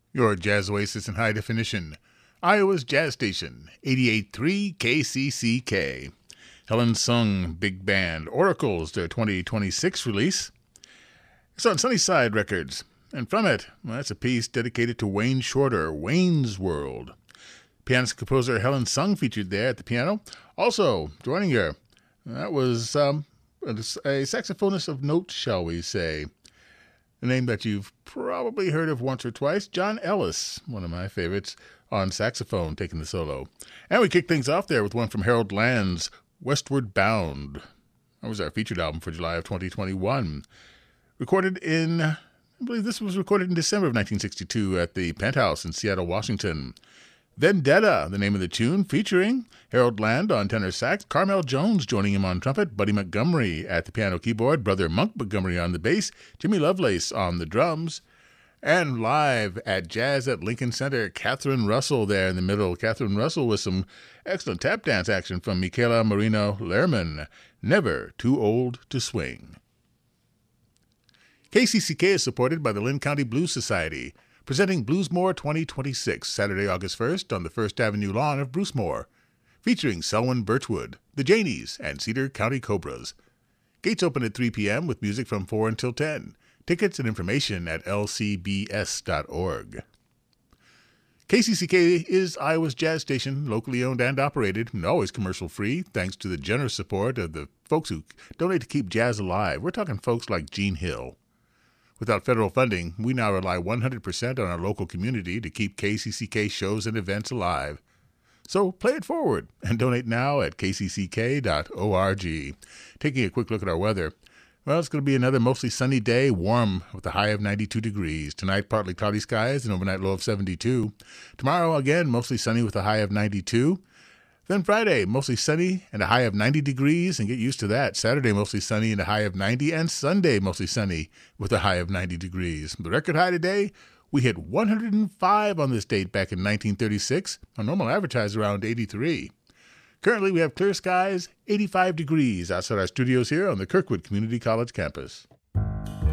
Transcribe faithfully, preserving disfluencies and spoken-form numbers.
Your Jazz Oasis in high definition. Iowa's Jazz Station, eighty-eight point three K C C K. Helen Sung Big Band, Oracles, their twenty twenty-six release. It's on Sunnyside Records, and from it, well, that's a piece dedicated to Wayne Shorter, Wayne's World. Pianist composer Helen Sung featured there at the piano. Also, joining her, that was um, a, a saxophonist of note, shall we say. A name that you've probably heard of once or twice, John Ellis, one of my favorites, on saxophone, taking the solo. And we kick things off there with one from Harold Land's Westward Bound. That was our featured album for July of twenty twenty-one. Recorded in, I believe this was recorded in December of nineteen sixty-two at the Penthouse in Seattle, Washington. Vendetta, the name of the tune, featuring Harold Land on tenor sax, Carmel Jones joining him on trumpet, Buddy Montgomery at the piano keyboard, brother Monk Montgomery on the bass, Jimmy Lovelace on the drums, and live at Jazz at Lincoln Center, Catherine Russell there in the middle. Catherine Russell with some excellent tap dance action from Michaela Marino Lerman, Never Too Old to Swing. K C C K is supported by the Lynn County Blues Society, presenting Bluesmore twenty twenty-six, Saturday, August first, on the First Avenue lawn of Brucemore, featuring Selwyn Birchwood, the Janies, and Cedar County Cobras. Gates open at three p.m. with music from four until ten. Tickets and information at L C B S dot org. K C C K is Iowa's jazz station, locally owned and operated, and always commercial-free, thanks to the generous support of the folks who donate to keep jazz alive. We're talking folks like Gene Hill. Without federal funding, we now rely one hundred percent on our local community to keep K C C K shows and events alive. So play it forward and donate now at K C C K dot org. Taking a quick look at our weather. Well, it's going to be another mostly sunny day, warm with a high of ninety-two degrees. Tonight, partly cloudy skies, an overnight low of seventy-two. Tomorrow, again, mostly sunny with a high of ninety-two. Then Friday, mostly sunny and a high of ninety degrees, and get used to that. Saturday, mostly sunny and a high of ninety, and Sunday, mostly sunny with a high of ninety degrees. The record high today, we hit one hundred five on this date back in nineteen thirty-six. Our normal average is around eighty-three. Currently, we have clear skies, eighty-five degrees outside our studios here on the Kirkwood Community College campus.